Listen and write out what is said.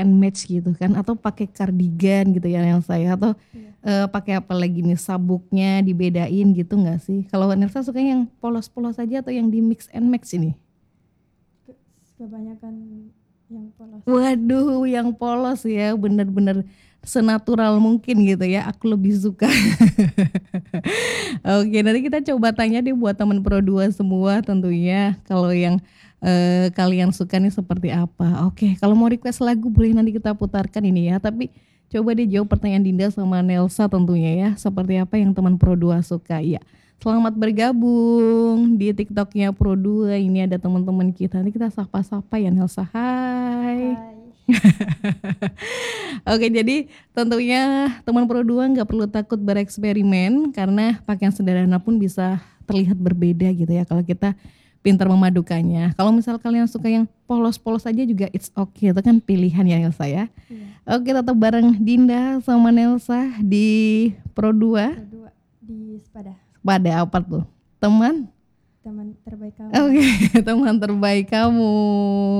and match gitu kan, atau pakai cardigan gitu ya Nelsa ya, atau pakai apa lagi nih, sabuknya dibedain gitu nggak sih? Kalau Nelsa suka yang polos-polos aja atau yang di mix and match ini? Kebanyakan yang polos. Waduh, yang polos ya, bener-bener senatural mungkin gitu ya. Aku lebih suka. Oke, nanti kita coba tanya deh buat teman Pro 2 semua tentunya. Kalau yang kalian suka nih seperti apa. Oke, kalau mau request lagu boleh nanti kita putarkan ini ya. Tapi coba deh jawab pertanyaan Dinda sama Nelsa tentunya ya. Seperti apa yang teman Pro 2 suka. Iya. Selamat bergabung di TikToknya Pro 2. Ini ada teman-teman kita. Nanti kita sapa-sapa ya Nelsa. Hai. Oke, jadi tentunya teman Pro 2 nggak perlu takut bereksperimen karena pakaian sederhana pun bisa terlihat berbeda gitu ya kalau kita pintar memadukannya. Kalau misal kalian suka yang polos-polos aja juga it's okay, itu kan pilihan ya Nelsa ya. Oke, tetap bareng Dinda sama Nelsa di Pro 2. Di Sepada. Pada apa tuh? Teman Teman terbaik kamu. Oke, teman terbaik kamu.